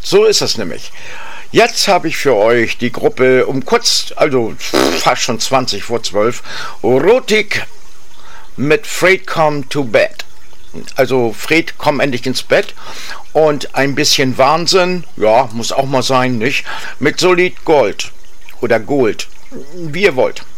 So ist es nämlich. Jetzt habe ich für euch die Gruppe um kurz, also fast schon 20 vor 12, Rotik mit Fred Come to Bed. Also Fred, komm endlich ins Bett. Und ein bisschen Wahnsinn, ja, muss auch mal sein, nicht? Mit Solid Gold oder Gold, wie ihr wollt.